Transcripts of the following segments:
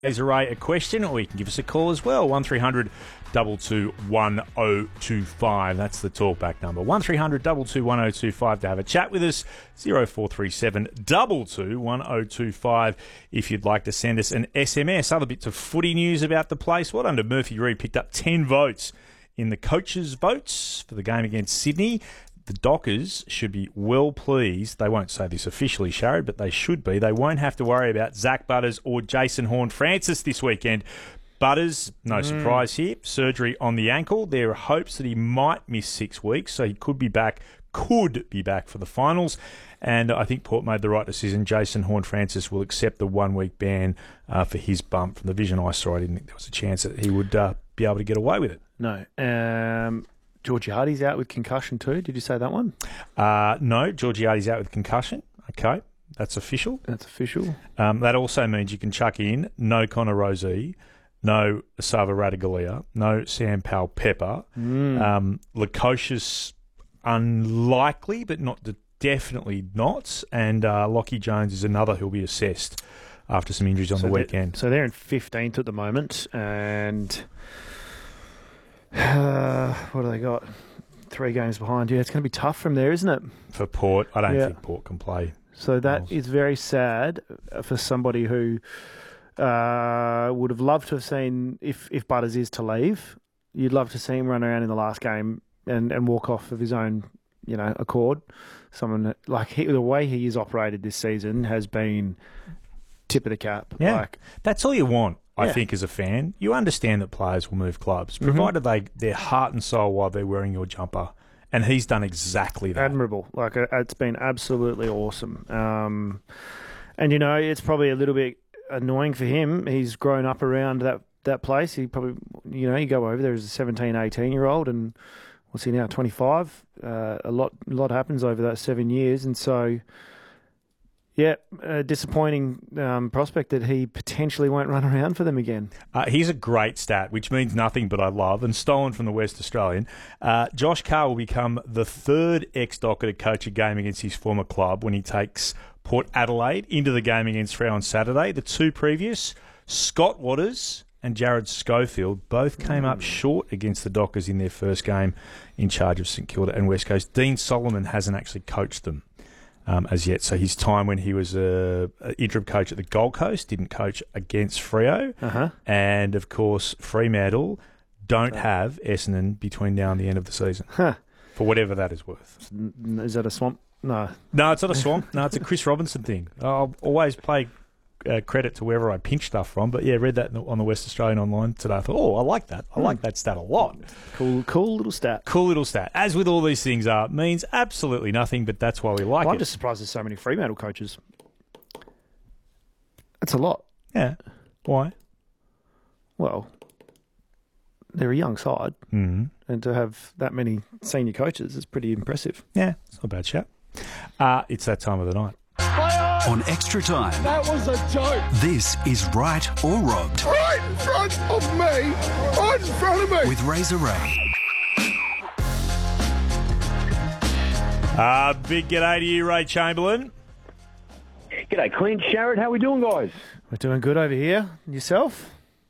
Array a question, or you can give us a call as well. 1300 222 1025. That's the talkback number. 1300 222 1025 to have a chat with us. 0437 22 1025 if you'd like to send us an SMS. Other bits of footy news about the place. What under Murphy Reid picked up 10 votes in the coaches' votes for the game against Sydney. The Dockers should be well pleased. They won't say this officially, Sharad, but they should be. They won't have to worry about Zach Butters or Jason Horne-Francis this weekend. Butters, no surprise here, surgery on the ankle. There are hopes that he might miss 6 weeks, so he could be back for the finals. And I think Port made the right decision. Jason Horne-Francis will accept the 1 week ban for his bump. From the vision I saw, I didn't think there was a chance that he would be able to get away with it. No. Georgiades out with concussion too. Did you say that one? No, Georgiades out with concussion. Okay, that's official. That also means you can chuck in no Connor Rozee, no Asava Radaglia, no Sam Powell-Pepper. Lukosius unlikely, but definitely not. And Lockie Jones is another who'll be assessed after some injuries on the weekend. So they're in 15th at the moment, and what do they got? 3 games behind. Yeah, it's going to be tough from there, isn't it? For Port, I don't think Port can play. So that is very sad for somebody who would have loved to have seen, if Butters is to leave, you'd love to see him run around in the last game and walk off of his own, accord. Someone like the way he is operated this season has been tip of the cap. Yeah, that's all you want. I think as a fan, you understand that players will move clubs, provided their heart and soul while they're wearing your jumper. And he's done exactly that. Admirable. It's been absolutely awesome. And, it's probably a little bit annoying for him. He's grown up around that place. He probably, you go over there as a 17, 18-year-old, and what's he now, 25? A lot happens over that 7 years. And so, yeah, a disappointing prospect that he potentially won't run around for them again. Here's a great stat, which means nothing but I love, and stolen from the West Australian. Josh Carr will become the 3rd ex-Docker to coach a game against his former club when he takes Port Adelaide into the game against Freo on Saturday. The 2 previous, Scott Waters and Jared Schofield, both came up short against the Dockers in their first game in charge of St Kilda and West Coast. Dean Solomon hasn't actually coached them as yet. So his time when he was an interim coach at the Gold Coast, didn't coach against Freo. And, of course, Fremantle don't have Essendon between now and the end of the season, for whatever that is worth. Is that a swamp? No, it's not a swamp. No, it's a Chris Robinson thing. I'll always play credit to wherever I pinch stuff from. But, yeah, read that on the West Australian online today. I thought, I like that. I like that stat a lot. Cool little stat. Cool little stat. As with all these things means absolutely nothing, but that's why we like it. I'm just surprised there's so many Fremantle coaches. That's a lot. Yeah. Why? Well, they're a young side. Mm-hmm. And to have that many senior coaches is pretty impressive. Yeah, it's not a bad shout. It's that time of the night. On Extra Time. That was a joke. This is Right or Robbed. Right in front of me. Right in front of me. With Razor Ray. Big g'day to you, Ray Chamberlain. G'day, Clint, Sharad. How we doing, guys? We're doing good over here. Yourself?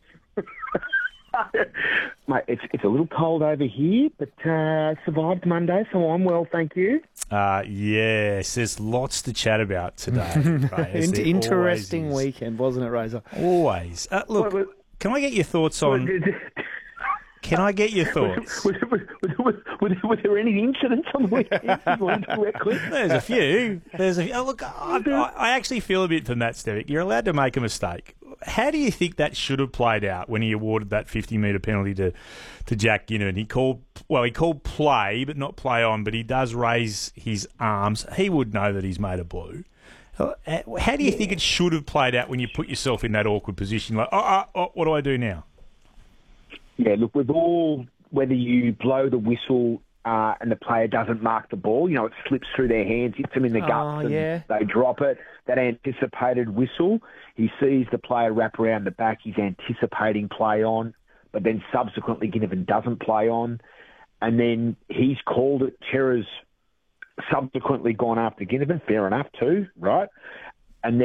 Mate, it's a little cold over here, but survived Monday, so I'm well, thank you. Yes, there's lots to chat about today. Interesting weekend, wasn't it, Razor? Always. Look, can I get your thoughts on... Can I get your thoughts? Was there any incidents on the weekend? There's a few. Look, I actually feel a bit for Matt Stevic. You're allowed to make a mistake. How do you think that should have played out when he awarded that 50-metre penalty to Jack Ginnivan? He called play, but not play on, but he does raise his arms. He would know that he's made a blue. How do you think it should have played out when you put yourself in that awkward position? Like, what do I do now? Yeah, look, with all, whether you blow the whistle and the player doesn't mark the ball, it slips through their hands, hits them in the guts, and they drop it. That anticipated whistle, he sees the player wrap around the back, he's anticipating play on, but then subsequently Ginnivan doesn't play on, and then he's called it. Terra's subsequently gone after Ginnivan, fair enough too, right? And then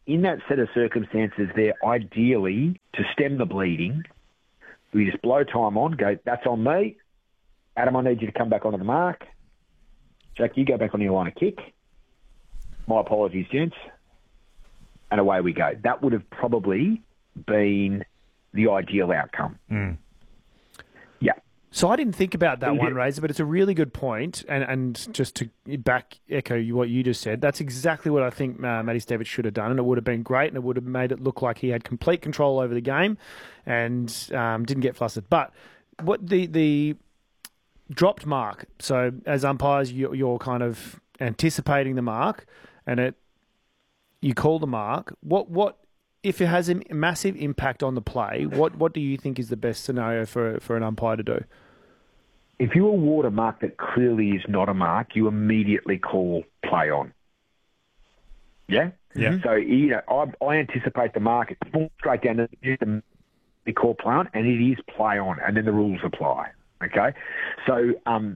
in that set of circumstances there, ideally, to stem the bleeding, we just blow time on, go, that's on me. Adam, I need you to come back onto the mark. Jack, you go back on your line of kick. My apologies, gents. And away we go. That would have probably been the ideal outcome. Mm. Yeah. So I didn't think about that one, Razor, but it's a really good point. And just to back echo what you just said, that's exactly what I think Matty Stevic should have done, and it would have been great, and it would have made it look like he had complete control over the game and didn't get flustered. But what the dropped mark, so as umpires, you're kind of anticipating the mark, and you call the mark. What if it has a massive impact on the play? What do you think is the best scenario for an umpire to do? If you award a mark that clearly is not a mark, you immediately call play on. Yeah? Yeah. So, I anticipate the mark. It's more straight down to the call play on, and it is play on, and then the rules apply. Okay? So,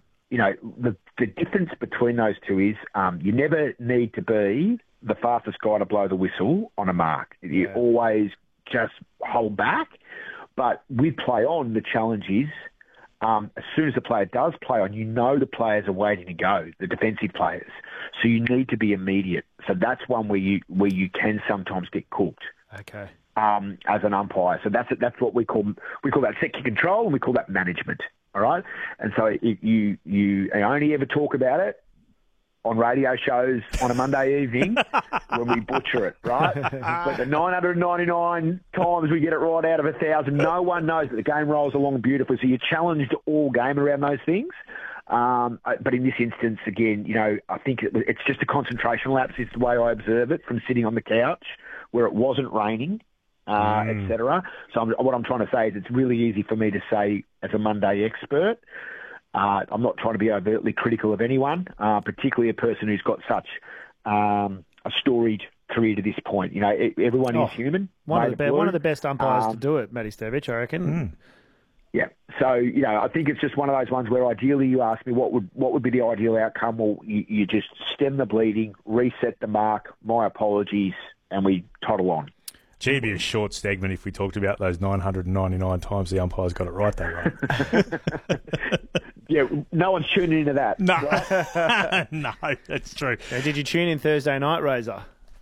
the difference between those two is you never need to be the fastest guy to blow the whistle on a mark. You always just hold back. But with play on, the challenge is as soon as the player does play on, the players are waiting to go, the defensive players. So you need to be immediate. So that's one where you can sometimes get cooked. Okay. As an umpire. So that's what we call that set kick control, and we call that management. All right? And so you only ever talk about it on radio shows on a Monday evening when we butcher it, right? But the 999 times we get it right out of 1,000, no one knows that the game rolls along beautifully. So you're challenged all game around those things. But in this instance, again, I think it's just a concentration lapse. It's the way I observe it from sitting on the couch where it wasn't raining, etc. So what I'm trying to say is it's really easy for me to say as a Monday expert. I'm not trying to be overtly critical of anyone, particularly a person who's got such a storied career to this point. Everyone is human. One of the best umpires to do it, Matty Stevic, I reckon. Yeah. So, I think it's just one of those ones where ideally you ask me what would be the ideal outcome. Well, you just stem the bleeding, reset the mark, my apologies, and we toddle on. Gee, it'd be a short segment if we talked about those 999 times the umpires got it right, though, right? Yeah, no one's tuning into that. No, right? No, that's true. Now, did you tune in Thursday night, Razor?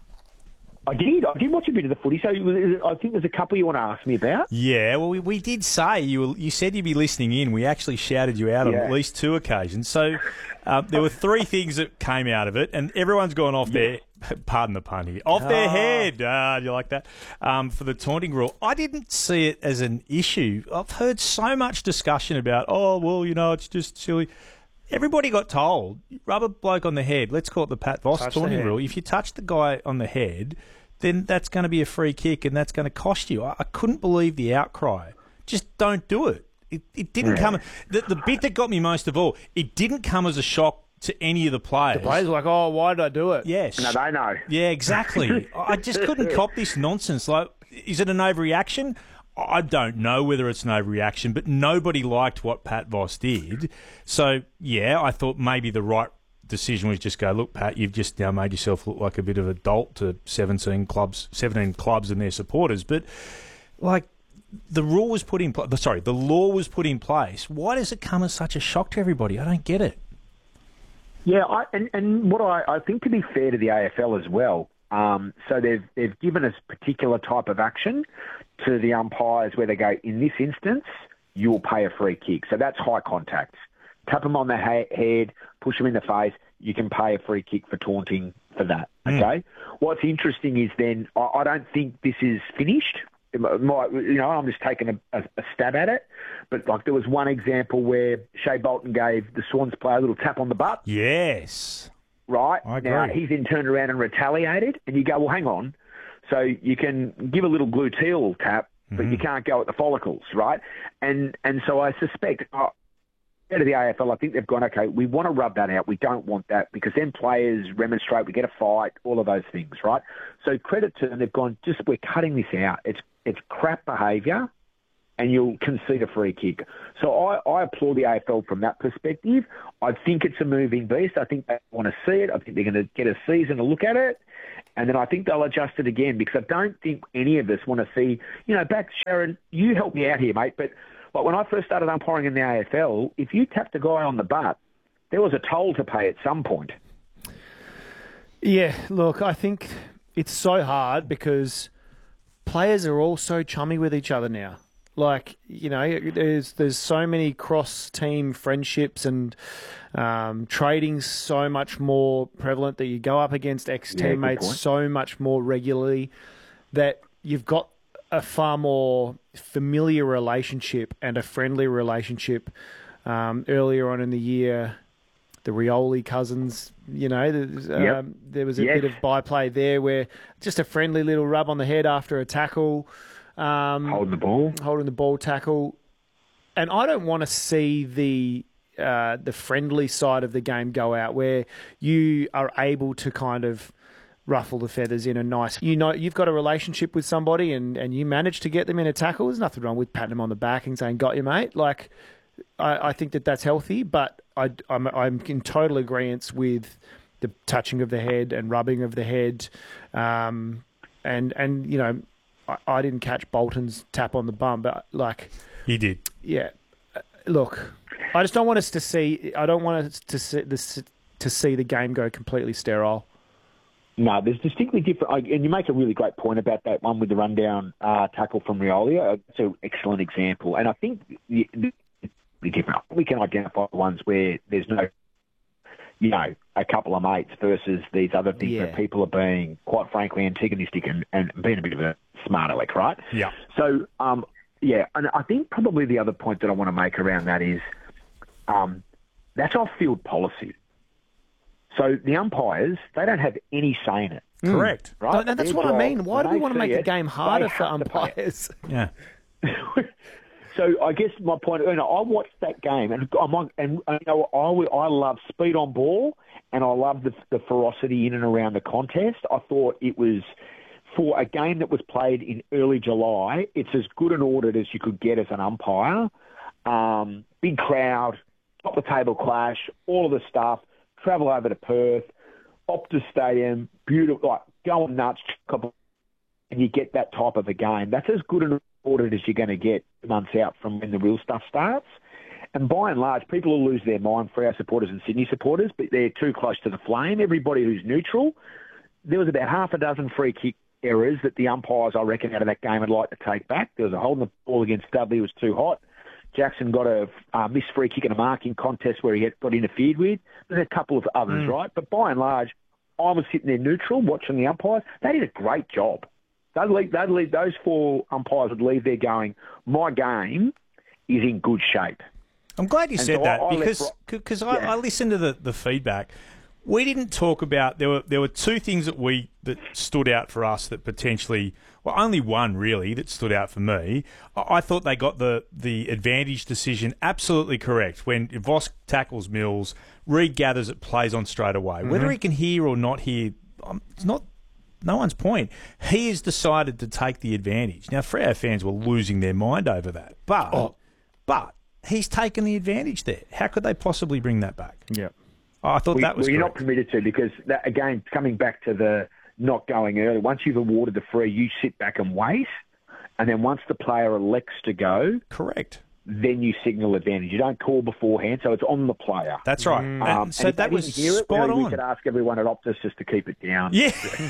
I did watch a bit of the footy, so I think there's a couple you want to ask me about. Yeah, well, we did say, you said you'd be listening in. We actually shouted you out on at least 2 occasions. So there were 3 things that came out of it, and everyone's gone off their, pardon the pun here, off their head. Do you like that? For the taunting rule. I didn't see it as an issue. I've heard so much discussion about, it's just silly. Everybody got told, rub a bloke on the head. Let's call it the Pat Voss taunting rule. If you touch the guy on the head, then that's going to be a free kick and that's going to cost you. I couldn't believe the outcry. Just don't do it. It didn't come... The bit that got me most of all, it didn't come as a shock to any of the players. The players were like, why did I do it? Yes. No, they know. Yeah, exactly. I just couldn't cop this nonsense. Like, is it an overreaction? I don't know whether it's an overreaction, but nobody liked what Pat Voss did. So, I thought maybe the right decision was just go, look, Pat, you've just now made yourself look like a bit of a dolt to 17 clubs and their supporters. But, the law was put in place. Why does it come as such a shock to everybody? I don't get it. Yeah, and what I think, to be fair to the AFL as well, so they've given us particular type of action to the umpires where they go, in this instance, you'll pay a free kick. So that's high contact. Tap them on the head, push them in the face, you can pay a free kick for taunting for that. Okay? What's interesting is then, I don't think this is finished. I'm just taking a stab at it. But there was one example where Shea Bolton gave the Swans player a little tap on the butt. Yes. Right? I agree. Now, he's then turned around and retaliated, and you go, well, hang on. So you can give a little gluteal tap, but you can't go at the follicles, right? And so I suspect, out of the AFL, I think they've gone, okay, we want to rub that out. We don't want that because then players remonstrate, we get a fight, all of those things, right? So credit to them, they've gone, we're cutting this out. It's crap behaviour, and you'll concede a free kick. So I applaud the AFL from that perspective. I think it's a moving beast. I think they want to see it. I think they're going to get a season to look at it. And then I think they'll adjust it again because I don't think any of us want to see, back, Sharon, you help me out here, mate, but like when I first started umpiring in the AFL, if you tapped a guy on the butt, there was a toll to pay at some point. Yeah, look, I think it's so hard because players are all so chummy with each other now. Like, there's so many cross-team friendships and trading's so much more prevalent that you go up against ex-teammates so much more regularly that you've got a far more familiar relationship and a friendly relationship. Earlier on in the year, the Rioli cousins, there was a bit of byplay there where just a friendly little rub on the head after a tackle. Holding the ball tackle. And I don't want to see the friendly side of the game go out where you are able to kind of ruffle the feathers in a nice... you've got a relationship with somebody and you manage to get them in a tackle. There's nothing wrong with patting them on the back and saying, got you, mate. Like, I think that's healthy, but I'm in total agreement with the touching of the head and rubbing of the head. I didn't catch Bolton's tap on the bum, but like... He did. Yeah. Look, I just don't want us to see... I don't want us to see the game go completely sterile. No, there's distinctly different... And you make a really great point about that one with the rundown tackle from Rioli. It's an excellent example. And I think different. We can identify ones where there's no... a couple of mates versus these other things where people are being, quite frankly, antagonistic and being a bit of a smart aleck, right? Yeah. So, and I think probably the other point that I want to make around that is that's off-field policy. So the umpires, they don't have any say in it. Correct. Right? That's what I mean. Why do we want to make the game harder for umpires? Yeah. So I guess my point, I watched that game, and I love speed on ball, and I love the ferocity in and around the contest. I thought it was, for a game that was played in early July, it's as good an ordered as you could get as an umpire. Big crowd, top of the table clash, all of the stuff. Travel over to Perth, Optus Stadium, beautiful, like going nuts, and you get that type of a game. That's as good an ordered as you're going to get months out from when the real stuff starts. And by and large, people will lose their mind for our supporters and Sydney supporters, but they're too close to the flame. Everybody who's neutral, there was about half a dozen free kick errors that the umpires, I reckon, out of that game would like to take back. There was a holding the ball against Dudley was too hot. Jackson got a missed free kick in a marking contest where he got interfered with. There's a couple of others, right? But by and large, I was sitting there neutral watching the umpires. They did a great job. They'd leave, those four umpires would leave there going, my game is in good shape. I'm glad you said that because I listened to the feedback. We didn't talk about there were two things that stood out for us that potentially, well, only one really that stood out for me. I thought they got the advantage decision absolutely correct. When Voss tackles Mills, Reid gathers it, plays on straight away. Mm-hmm. Whether he can hear or not hear, it's not no one's point. He has decided to take the advantage. Now, Freo fans were losing their mind over that, but he's taken the advantage there. How could they possibly bring that back? Yeah. I thought that was you're not permitted to because, that, again, coming back to the not going early, once you've awarded the free, you sit back and wait, and then once the player elects to go... Correct. Then you signal advantage. You don't call beforehand, so it's on the player. That's right. So that was spot on. We could ask everyone at Optus just to keep it down. Yeah.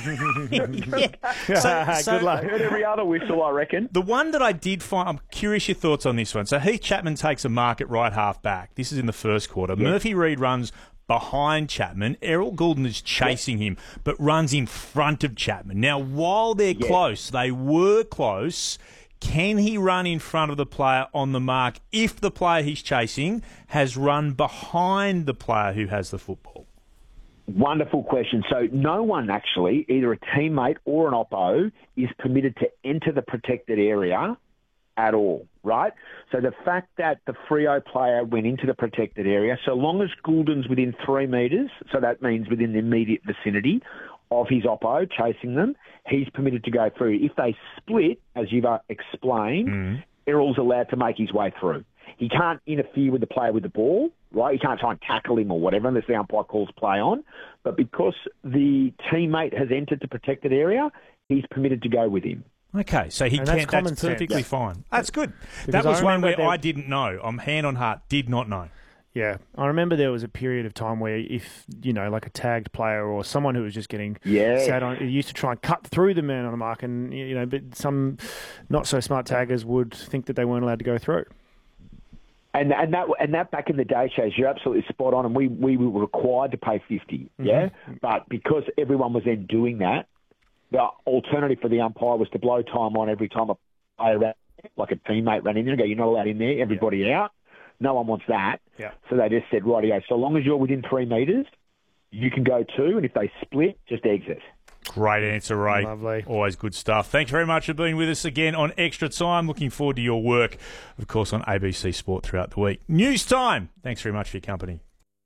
So, good luck. I heard every other whistle, I reckon. The one that I did find, I'm curious your thoughts on this one. So Heath Chapman takes a mark at right half back. This is in the first quarter. Yeah. Murphy Reid runs behind Chapman. Errol Goulden is chasing him, but runs in front of Chapman. Now, while they're close, they were close. Can he run in front of the player on the mark if the player he's chasing has run behind the player who has the football? Wonderful question. So no one actually, either a teammate or an oppo, is permitted to enter the protected area at all, right? So the fact that the Freo player went into the protected area, so long as Goulden's within 3 metres, so that means within the immediate vicinity of his oppo chasing them, he's permitted to go through. If they split, as you've explained, Errol's allowed to make his way through. He can't interfere with the player with the ball, right? You can't try and tackle him or whatever unless the umpire calls play on. But because the teammate has entered the protected area, he's permitted to go with him. Okay, so he can't. That's perfectly fine. That's good. That was one where I didn't know. I'm hand on heart, did not know. Yeah, I remember there was a period of time where if, like a tagged player or someone who was just getting sat on, it used to try and cut through the man on the mark, and, but some not so smart taggers would think that they weren't allowed to go through. And that back in the day shows you're absolutely spot on, and we were required to pay 50, yeah? But because everyone was then doing that, the alternative for the umpire was to blow time on every time a player ran, like a teammate ran in there and go, you're not allowed in there, everybody out. No one wants that. Yeah. So they just said, rightio, so long as you're within 3 metres, you can go 2, and if they split, just exit. Great answer, Ray. Lovely. Always good stuff. Thanks very much for being with us again on Extra Time. Looking forward to your work, of course, on ABC Sport throughout the week. News time. Thanks very much for your company.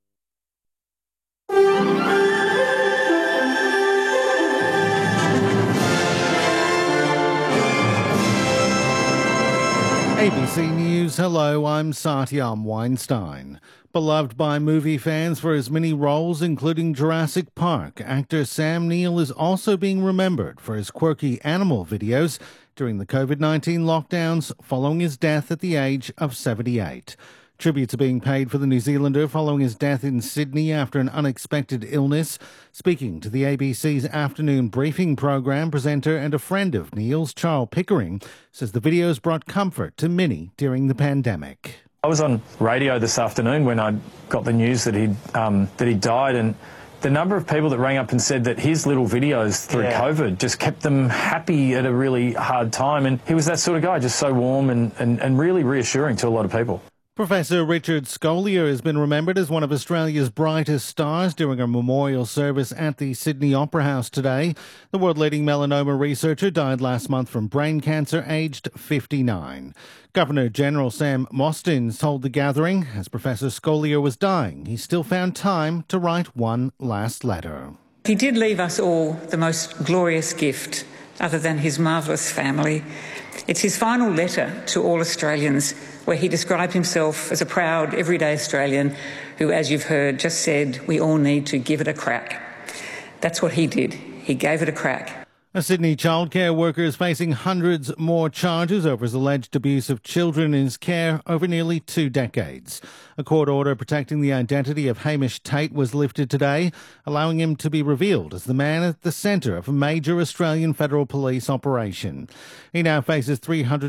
ABC News, hello, I'm Satyam Weinstein. Beloved by movie fans for his many roles, including Jurassic Park, actor Sam Neill is also being remembered for his quirky animal videos during the COVID-19 lockdowns following his death at the age of 78. Tributes are being paid for the New Zealander following his death in Sydney after an unexpected illness. Speaking to the ABC's afternoon briefing program, presenter and a friend of Neil's, Charles Pickering, says the videos brought comfort to many during the pandemic. I was on radio this afternoon when I got the news that he died, and the number of people that rang up and said that his little videos through COVID just kept them happy at a really hard time. And he was that sort of guy, just so warm and really reassuring to a lot of people. Professor Richard Scolyer has been remembered as one of Australia's brightest stars during a memorial service at the Sydney Opera House today. The world-leading melanoma researcher died last month from brain cancer, aged 59. Governor-General Sam Mostyn told the gathering, as Professor Scolyer was dying, he still found time to write one last letter. He did leave us all the most glorious gift, other than his marvellous family. It's his final letter to all Australians, where he described himself as a proud, everyday Australian who, as you've heard, just said, we all need to give it a crack. That's what he did. He gave it a crack. A Sydney childcare worker is facing hundreds more charges over his alleged abuse of children in his care over nearly 2 decades. A court order protecting the identity of Hamish Tate was lifted today, allowing him to be revealed as the man at the centre of a major Australian Federal Police operation. He now faces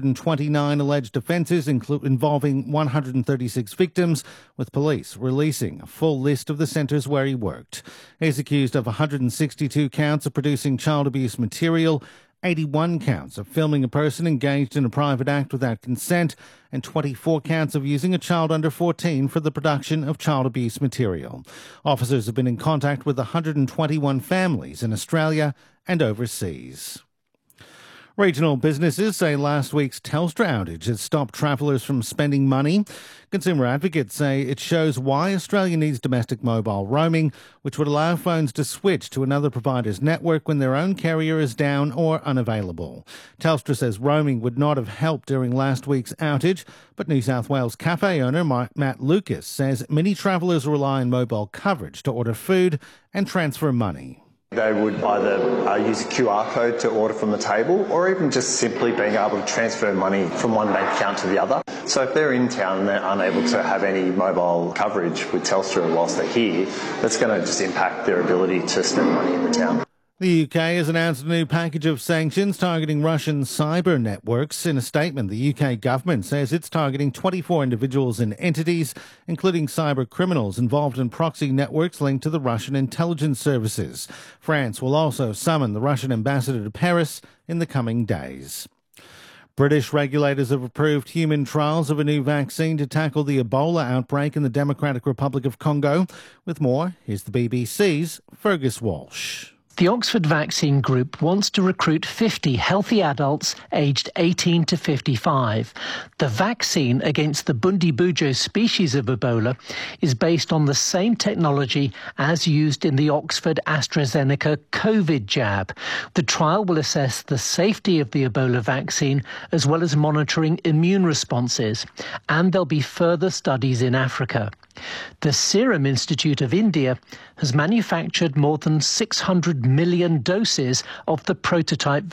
329 alleged offences, involving 136 victims, with police releasing a full list of the centres where he worked. He's accused of 162 counts of producing child abuse material, 81 counts of filming a person engaged in a private act without consent, and 24 counts of using a child under 14 for the production of child abuse material. Officers have been in contact with 121 families in Australia and overseas. Regional businesses say last week's Telstra outage has stopped travellers from spending money. Consumer advocates say it shows why Australia needs domestic mobile roaming, which would allow phones to switch to another provider's network when their own carrier is down or unavailable. Telstra says roaming would not have helped during last week's outage, but New South Wales cafe owner Matt Lucas says many travellers rely on mobile coverage to order food and transfer money. They would either use a QR code to order from the table, or even just simply being able to transfer money from one bank account to the other. So if they're in town and they're unable to have any mobile coverage with Telstra whilst they're here, that's going to just impact their ability to spend money in the town. The UK has announced a new package of sanctions targeting Russian cyber networks. In a statement, the UK government says it's targeting 24 individuals and entities, including cyber criminals involved in proxy networks linked to the Russian intelligence services. France will also summon the Russian ambassador to Paris in the coming days. British regulators have approved human trials of a new vaccine to tackle the Ebola outbreak in the Democratic Republic of Congo. With more, here's the BBC's Fergus Walsh. The Oxford Vaccine Group wants to recruit 50 healthy adults aged 18 to 55. The vaccine against the Bundibugyo species of Ebola is based on the same technology as used in the Oxford AstraZeneca COVID jab. The trial will assess the safety of the Ebola vaccine as well as monitoring immune responses, and there'll be further studies in Africa. The Serum Institute of India has manufactured more than 600 million doses of the prototype